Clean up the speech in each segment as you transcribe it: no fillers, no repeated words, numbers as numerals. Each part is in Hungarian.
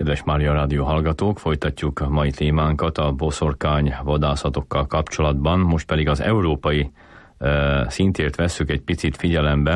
Kedves Mária Rádió hallgatók, folytatjuk a mai témánkat a boszorkány vadászatokkal kapcsolatban, most pedig az európai szintért vesszük egy picit figyelembe,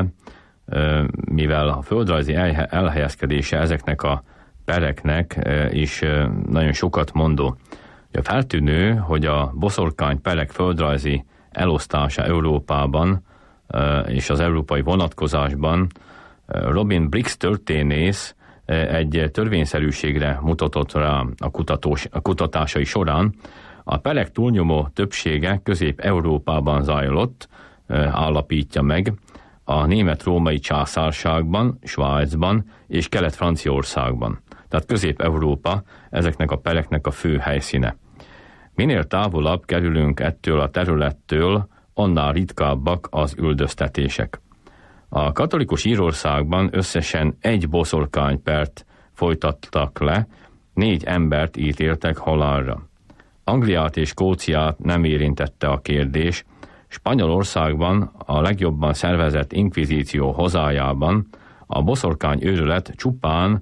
mivel a földrajzi elhelyezkedése ezeknek a pereknek is nagyon sokat mondó. A feltűnő, hogy a boszorkány perek földrajzi elosztása Európában és az európai vonatkozásban Robin Briggs történész egy törvényszerűségre mutatott rá a kutatásai során. A perek túlnyomó többsége Közép-Európában zajlott, állapítja meg, a német-római császárságban, Svájcban és Kelet-Franciaországban. Tehát Közép-Európa ezeknek a pereknek a fő helyszíne. Minél távolabb kerülünk ettől a területtől, annál ritkábbak az üldöztetések. A katolikus Írországban összesen egy boszorkánypert folytattak le, 4 embert ítéltek halálra. Angliát és Skóciát nem érintette a kérdés. Spanyolországban a legjobban szervezett inkvizíció hazájában a boszorkány őrület csupán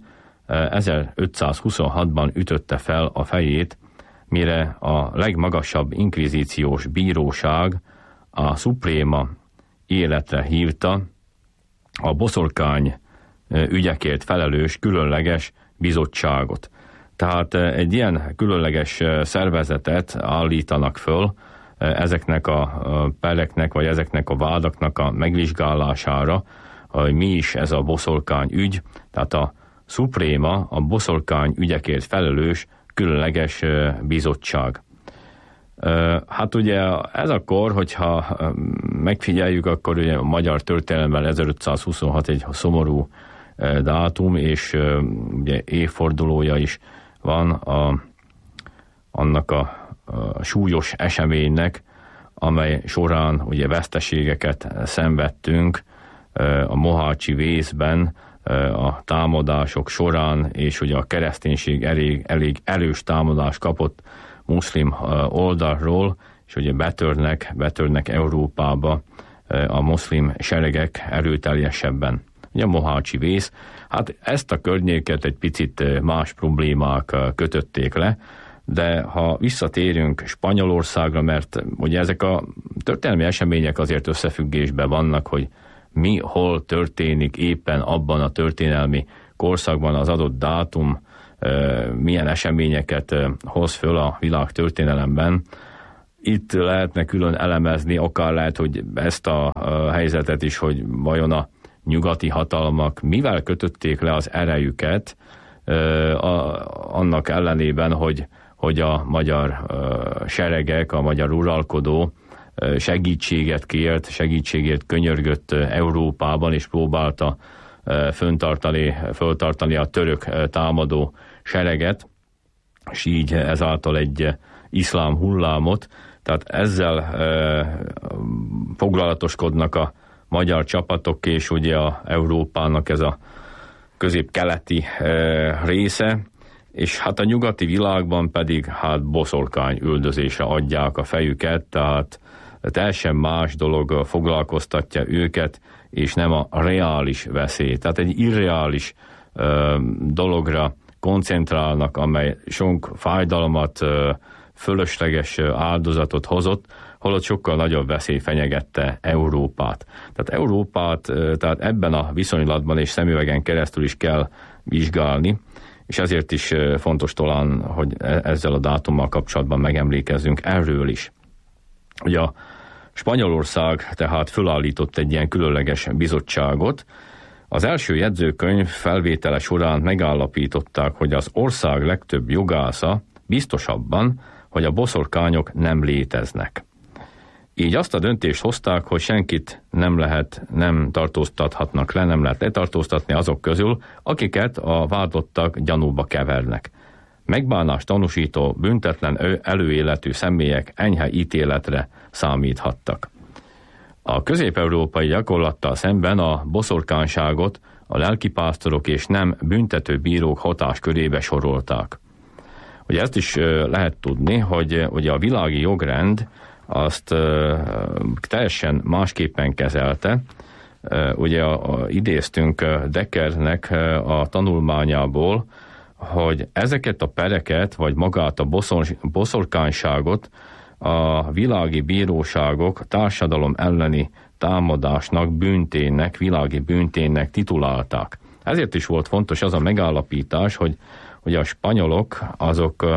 1526-ban ütötte fel a fejét, mire a legmagasabb inkvizíciós bíróság, a Suprema életre hívta a boszorkány ügyekért felelős különleges bizottságot. Tehát egy ilyen különleges szervezetet állítanak föl ezeknek a pereknek, vagy ezeknek a vádaknak a megvizsgálására, hogy mi is ez a boszorkány ügy. Tehát a Suprema, a boszorkány ügyekért felelős különleges bizottság. Hát ugye ez akkor, hogyha megfigyeljük, akkor ugye a magyar történelemben 1526 egy szomorú dátum, és ugye évfordulója is van annak a súlyos eseménynek, amely során ugye veszteségeket szenvedtünk a mohácsi vészben, a támadások során, és ugye a kereszténység elég erős támadást kapott muszlim oldalról, és ugye betörnek Európába a muszlim seregek erőteljesebben. Ugye a mohácsi vész, hát ezt a környéket egy picit más problémák kötötték le, de ha visszatérünk Spanyolországra, mert ugye ezek a történelmi események azért összefüggésben vannak, hogy mi hol történik éppen abban a történelmi korszakban, az adott dátum milyen eseményeket hoz föl a világ történelemben. Itt lehetne külön elemezni, akár lehet, hogy ezt a helyzetet is, hogy vajon a nyugati hatalmak mivel kötötték le az erejüket, annak ellenében, hogy a magyar seregek, a magyar uralkodó segítségért könyörgött Európában, és próbálta föltartani a török támadó sereget, és így ezáltal egy iszlám hullámot. Tehát ezzel foglalatoskodnak a magyar csapatok, és ugye a Európának ez a közép-keleti része, és hát a nyugati világban pedig hát boszorkány üldözésre adják a fejüket, tehát teljesen más dolog foglalkoztatja őket, és nem a reális veszély. Tehát egy irreális dologra koncentrálnak, amely sok fájdalmat, fölösleges áldozatot hozott, holott sokkal nagyobb veszély fenyegette Európát. Tehát Európát tehát ebben a viszonylatban és szemüvegen keresztül is kell vizsgálni, és ezért is fontos talán, hogy ezzel a dátummal kapcsolatban megemlékezzünk erről is. Ugye a Spanyolország tehát fölállított egy ilyen különleges bizottságot. Az első jegyzőkönyv felvétele során megállapították, hogy az ország legtöbb jogásza biztosabban, hogy a boszorkányok nem léteznek. Így azt a döntést hozták, hogy senkit nem tartóztathatnak le, nem lehet letartóztatni azok közül, akiket a vádlottak gyanúba kevernek. Megbánást tanúsító büntetlen előéletű személyek enyhe ítéletre számíthattak. A közép-európai gyakorlattal szemben a boszorkányságot a lelkipásztorok és nem büntető bírók hatáskörébe sorolták. Ugye ezt is lehet tudni, hogy ugye a világi jogrend azt teljesen másképpen kezelte. Ugye idéztünk Deckernek a tanulmányából, hogy ezeket a pereket, vagy magát a boszorkányságot a világi bíróságok társadalom elleni támadásnak, bűnténnek, világi bűnténnek titulálták. Ezért is volt fontos az a megállapítás, hogy a spanyolok azok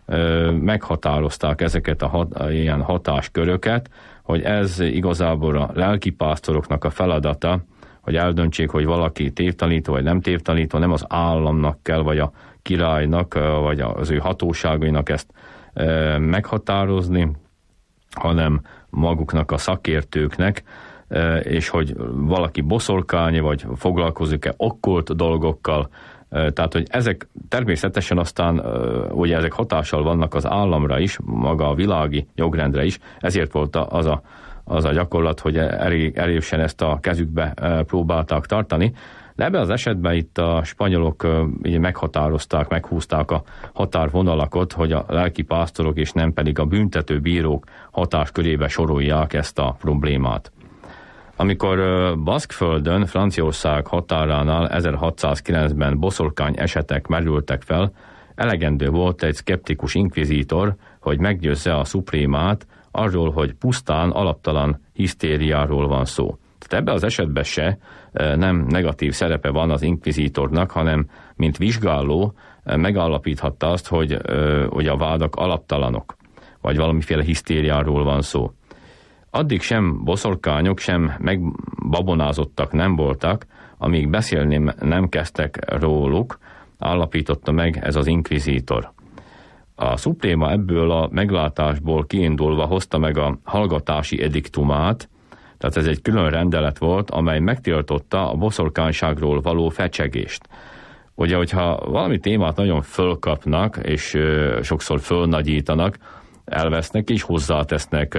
meghatározták ezeket ilyen hatásköröket, hogy ez igazából a lelkipásztoroknak a feladata, hogy eldöntsék, hogy valaki tévtanító vagy nem tévtanító, nem az államnak kell, vagy a királynak, vagy az ő hatóságainak ezt meghatározni, hanem maguknak a szakértőknek, és hogy valaki boszorkálni, vagy foglalkozik-e okkult dolgokkal. Tehát, hogy ezek természetesen aztán ugye ezek hatással vannak az államra is, maga a világi jogrendre is, ezért volt az a gyakorlat, hogy erősen ezt a kezükbe próbálták tartani. De ebben az esetben itt a spanyolok meghatározták, meghúzták a határvonalakat, hogy a lelkipásztorok és nem pedig a büntető bírók hatáskörébe sorolják ezt a problémát. Amikor Baszkföldön, Franciaország határánál 1609-ben boszorkány esetek merültek fel, elegendő volt egy szkeptikus inkvizítor, hogy meggyőzze a szuprémát arról, hogy pusztán alaptalan hisztériáról van szó. Tehát ebben az esetben se nem negatív szerepe van az inkvizítornak, hanem mint vizsgáló megállapíthatta azt, hogy a vádak alaptalanok, vagy valamiféle hisztériáról van szó. Addig sem boszorkányok, sem megbabonázottak nem voltak, amíg beszélni nem kezdtek róluk, állapította meg ez az inkvizítor. A szupréma ebből a meglátásból kiindulva hozta meg a hallgatási ediktumát, tehát ez egy külön rendelet volt, amely megtiltotta a boszorkányságról való fecsegést. Ugye, hogyha valami témát nagyon fölkapnak, és sokszor fölnagyítanak, elvesznek és hozzátesznek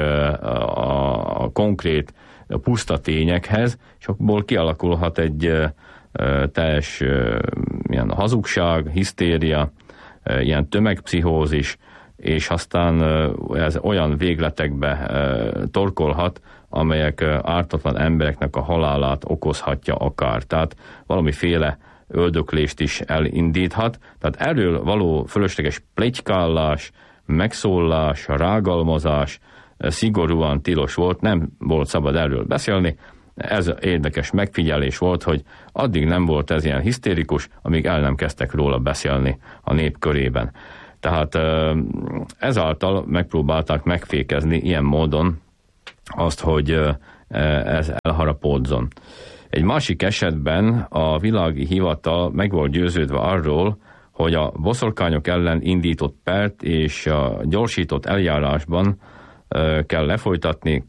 a konkrét puszta tényekhez, és abból kialakulhat egy teljes ilyen hazugság, hisztéria, ilyen tömegpszichózis, és aztán ez olyan végletekbe torkolhat, amelyek ártatlan embereknek a halálát okozhatja akár. Tehát valamiféle öldöklést is elindíthat. Tehát erről való fölösleges pletykálás, megszólás, rágalmazás szigorúan tilos volt, nem volt szabad erről beszélni. Ez érdekes megfigyelés volt, hogy addig nem volt ez ilyen hisztérikus, amíg el nem kezdtek róla beszélni a nép körében. Tehát ezáltal megpróbálták megfékezni ilyen módon azt, hogy ez elharapódzon. Egy másik esetben a világi hivatal meg volt győződve arról, hogy a boszorkányok ellen indított pert és a gyorsított eljárásban kell lefolytatni,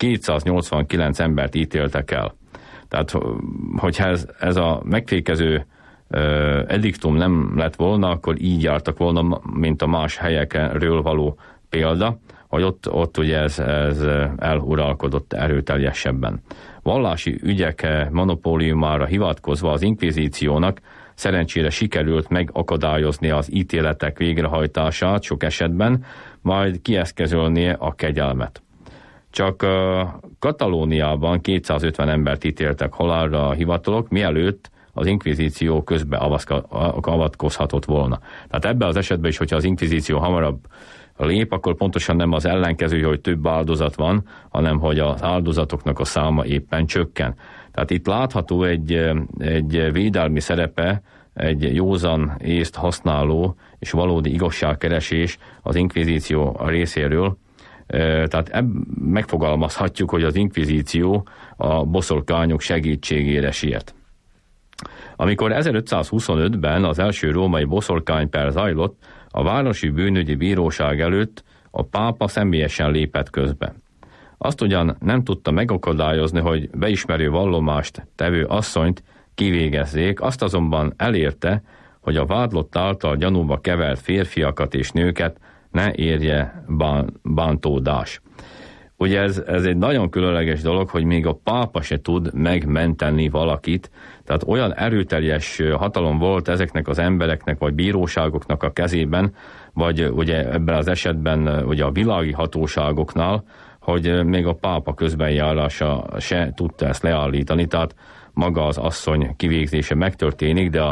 289 embert ítéltek el. Tehát, hogyha ez a megfékező ediktum nem lett volna, akkor így jártak volna, mint a más helyekről való példa, hogy ott ugye ez eluralkodott erőteljesebben. Vallási ügyek monopóliumára hivatkozva az inkvizíciónak szerencsére sikerült megakadályozni az ítéletek végrehajtását sok esetben, majd kieszközölnie a kegyelmet. Csak Katalóniában 250 embert ítéltek halálra a hivatalok, mielőtt az inkvizíció közbe avatkozhatott volna. Tehát ebben az esetben is, hogyha az inkvizíció hamarabb lép, akkor pontosan nem az ellenkező, hogy több áldozat van, hanem hogy az áldozatoknak a száma éppen csökken. Tehát itt látható egy védelmi szerepe, egy józan észt használó és valódi igazságkeresés az inkvizíció részéről. Tehát megfogalmazhatjuk, hogy az inkvizíció a boszorkányok segítségére siet. Amikor 1525-ben az első római boszorkányper zajlott, a városi bűnügyi bíróság előtt a pápa személyesen lépett közbe. Azt ugyan nem tudta megakadályozni, hogy beismerő vallomást tevő asszonyt kivégezzék, azt azonban elérte, hogy a vádlott által gyanúba kevert férfiakat és nőket ne érje bántódás. Ugye ez egy nagyon különleges dolog, hogy még a pápa se tud megmenteni valakit, tehát olyan erőteljes hatalom volt ezeknek az embereknek, vagy bíróságoknak a kezében, vagy ugye ebben az esetben ugye a világi hatóságoknál, hogy még a pápa közbenjárása se tudta ezt leállítani, tehát maga az asszony kivégzése megtörténik, de a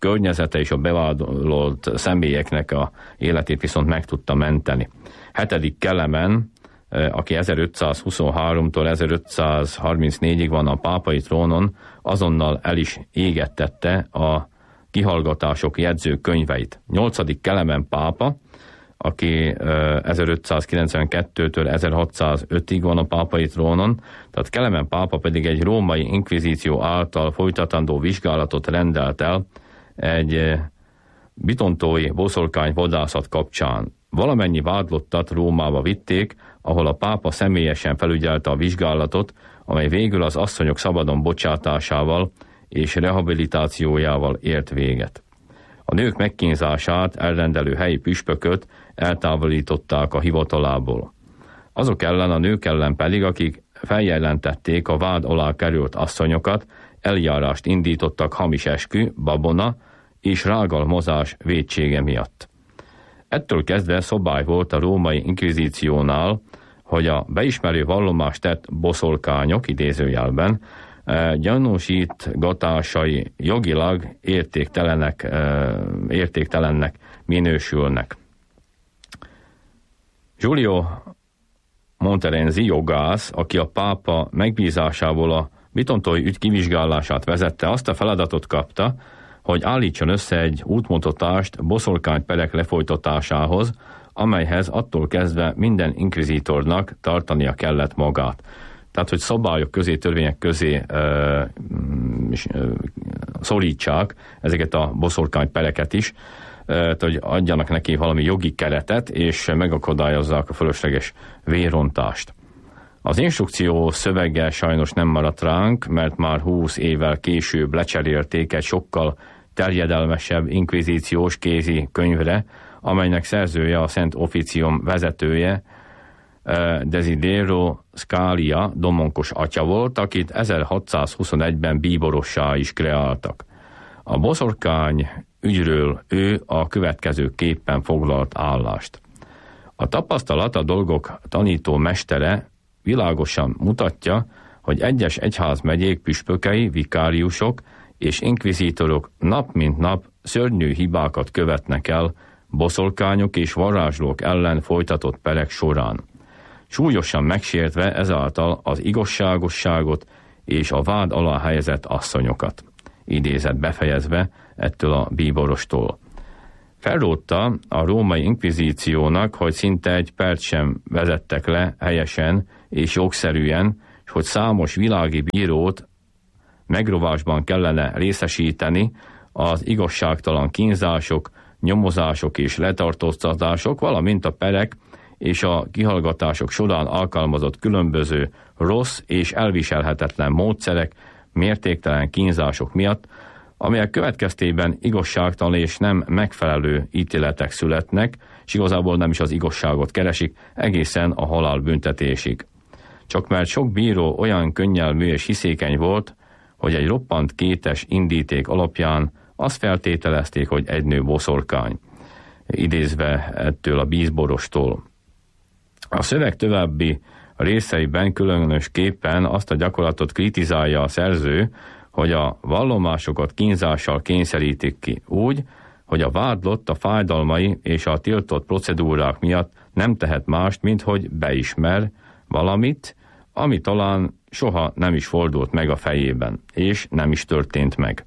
környezete és a bevádolt személyeknek a életét viszont meg tudta menteni. 7. Kelemen, aki 1523-tól 1534-ig van a pápai trónon, azonnal el is égettette a kihallgatások jegyzőkönyveit. 8. Kelemen pápa, aki 1592-től 1605-ig van a pápai trónon, tehát Kelemen pápa pedig egy római inkvizíció által folytatandó vizsgálatot rendelt el egy bitontói boszorkány vadászat kapcsán. Valamennyi vádlottat Rómába vitték, ahol a pápa személyesen felügyelte a vizsgálatot, amely végül az asszonyok szabadon bocsátásával és rehabilitációjával ért véget. A nők megkínzását elrendelő helyi püspököt eltávolították a hivatalából. Azok ellen, a nők ellen pedig, akik feljelentették a vád alá került asszonyokat, eljárást indítottak hamis eskü, babona és rágalmazás vétsége miatt. Ettől kezdve szabály volt a római inkvizíciónál, hogy a beismerő vallomást tett boszorkányok, idézőjelben, gyanúsítgatásai jogilag értéktelennek minősülnek. Giulio Monterenzi jogász, aki a pápa megbízásából a bitontói ügy kivizsgálását vezette, azt a feladatot kapta, hogy állítson össze egy útmutatást boszorkányperek lefolytatásához, amelyhez attól kezdve minden inkvizítornak tartania kellett magát. Tehát, hogy szabályok közé, törvények közé szorítsák ezeket a boszorkánypereket is, hogy adjanak neki valami jogi keretet, és megakadályozzák a fölösleges vérontást. Az instrukció szövege sajnos nem maradt ránk, mert már 20 évvel később lecserélték egy sokkal terjedelmesebb inkvizíciós kézi könyvre, amelynek szerzője a Szent Officium vezetője, Desiderio Scalia domonkos atya volt, akit 1621-ben bíborossá is kreáltak. A boszorkány ügyről ő a következőképpen foglalt állást. A tapasztalat, a dolgok tanító mestere világosan mutatja, hogy egyes egyházmegyék püspökei, vikáriusok és inkvizítorok nap mint nap szörnyű hibákat követnek el boszorkányok és varázslók ellen folytatott perek során, súlyosan megsértve ezáltal az igazságosságot és a vád alá helyezett asszonyokat. Idézet befejezve ettől a bíborostól. Felrótta a római inkvizíciónak, hogy szinte egy perc sem vezettek le helyesen és jogszerűen, és hogy számos világi bírót megrovásban kellene részesíteni az igazságtalan kínzások, nyomozások és letartóztatások, valamint a perek és a kihallgatások során alkalmazott különböző rossz és elviselhetetlen módszerek, mértéktelen kínzások miatt, amelyek következtében igazságtalan és nem megfelelő ítéletek születnek, és igazából nem is az igazságot keresik, egészen a halálbüntetésig. Csak mert sok bíró olyan könnyelmű és hiszékeny volt, hogy egy roppant kétes indíték alapján azt feltételezték, hogy egy nő boszorkány, idézve ettől a bíborostól. A szöveg további részeiben különösképpen azt a gyakorlatot kritizálja a szerző, hogy a vallomásokat kínzással kényszerítik ki úgy, hogy a vádlott a fájdalmai és a tiltott procedúrák miatt nem tehet mást, mint hogy beismer valamit, ami talán soha nem is fordult meg a fejében, és nem is történt meg.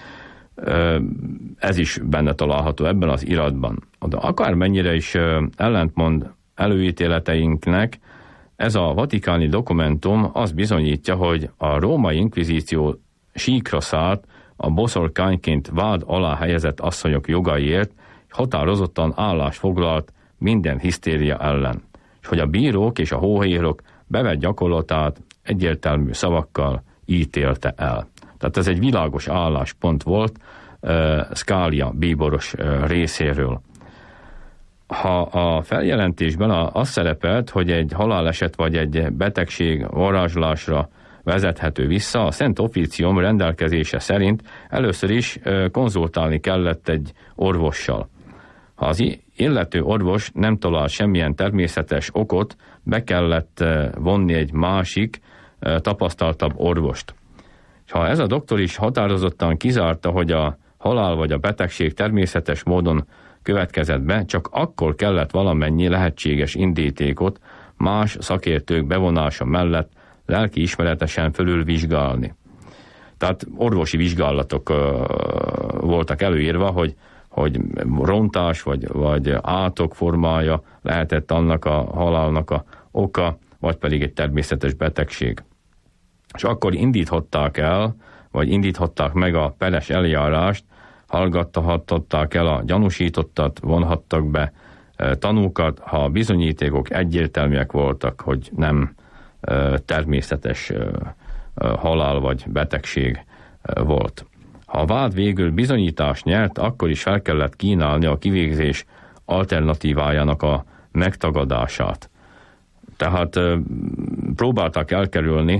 Ez is benne található ebben az iratban. De akármennyire is ellentmond előítéleteinknek, ez a vatikáni dokumentum azt bizonyítja, hogy a római inkvizíció síkra szállt a boszorkányként vád alá helyezett asszonyok jogaiért, határozottan állást foglalt minden hisztéria ellen, és hogy a bírók és a hóhérok bevett gyakorlatát egyértelmű szavakkal ítélte el. Tehát ez egy világos álláspont volt Scalia bíboros részéről. Ha a feljelentésben az szerepelt, hogy egy haláleset vagy egy betegség varázslásra vezethető vissza, a Szent Officium rendelkezése szerint először is konzultálni kellett egy orvossal. Ha az illető orvos nem talált semmilyen természetes okot, be kellett vonni egy másik, tapasztaltabb orvost. Ha ez a doktor is határozottan kizárta, hogy a halál vagy a betegség természetes módon következett be, csak akkor kellett valamennyi lehetséges indítékot más szakértők bevonása mellett lelkiismeretesen fölülvizsgálni. Tehát orvosi vizsgálatok voltak előírva, hogy rontás vagy átok formája lehetett annak a halálnak a oka, vagy pedig egy természetes betegség. És akkor indíthatták meg a peres eljárást, hallgattatták el a gyanúsítottat, vonhattak be tanúkat, ha a bizonyítékok egyértelműek voltak, hogy nem természetes halál vagy betegség volt. Ha a vád végül bizonyítást nyert, akkor is fel kellett kínálni a kivégzés alternatívájának a megtagadását. Tehát próbálták elkerülni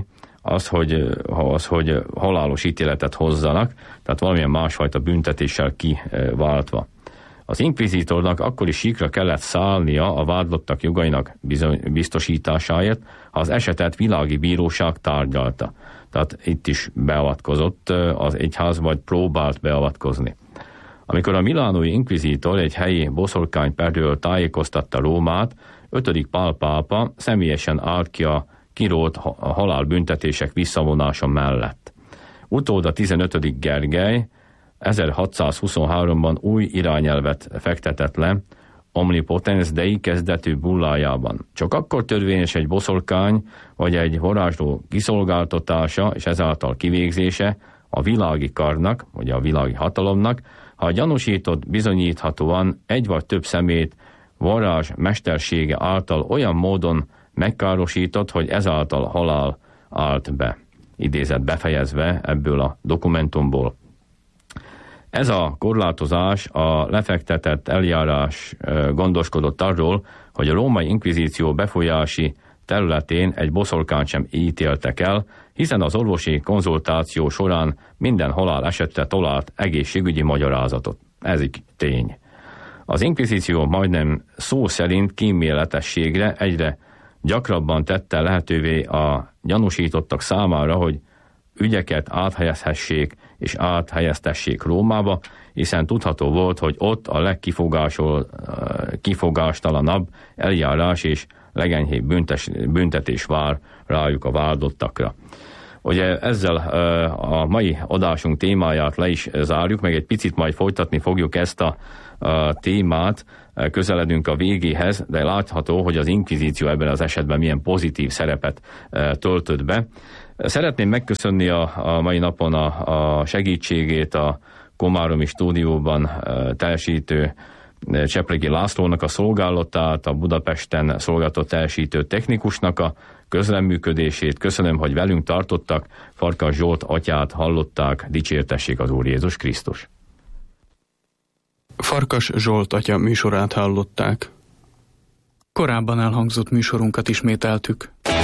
hogy halálos ítéletet hozzanak, tehát valamilyen másfajta büntetéssel kiváltva. Az inkvizítornak akkor is síkra kellett szállnia a vádlottak jogainak biztosításáért, ha az esetet világi bíróság tárgyalta. Tehát itt is beavatkozott az egyház, vagy próbált beavatkozni. Amikor a milánói inkvizítor egy helyi boszorkányperről tájékoztatta Rómát, 5. Pál pápa személyesen állt ki a kirólt halálbüntetések visszavonása mellett. Utóda 15. Gergely 1623-ban új irányelvet fektetett le Omnipotens Dei kezdetű bullájában. Csak akkor törvényes egy boszorkány vagy egy varázsló kiszolgáltatása és ezáltal kivégzése a világi karnak, vagy a világi hatalomnak, ha a gyanúsított bizonyíthatóan egy vagy több szemét varázs mestersége által olyan módon megkárosított, hogy ezáltal halál állt be. Idézet befejezve ebből a dokumentumból. Ez a korlátozás, a lefektetett eljárás gondoskodott arról, hogy a római inkvizíció befolyási területén egy boszorkányt sem ítéltek el, hiszen az orvosi konzultáció során minden halál esetre talált egészségügyi magyarázatot. Ez így tény. Az inkvizíció majdnem szó szerint kíméletességre egyre gyakrabban tette lehetővé a gyanúsítottak számára, hogy ügyeket áthelyezhessék és áthelyeztessék Rómába, hiszen tudható volt, hogy ott a legkifogástalanabb eljárás és legenyhébb büntetés vár rájuk a vádlottakra. Ugye ezzel a mai adásunk témáját le is zárjuk, meg egy picit majd folytatni fogjuk ezt a témát, közeledünk a végéhez, de látható, hogy az inkvizíció ebben az esetben milyen pozitív szerepet töltött be. Szeretném megköszönni a mai napon a segítségét a komáromi stúdióban teljesítő Csepregi Lászlónak a szolgálatát, a Budapesten szolgálatot teljesítő technikusnak a közreműködését. Köszönöm, hogy velünk tartottak. Farkas Zsolt atyát hallották, dicsértessék az Úr Jézus Krisztus. Farkas Zsolt atya műsorát hallották. Korábban elhangzott műsorunkat ismételtük.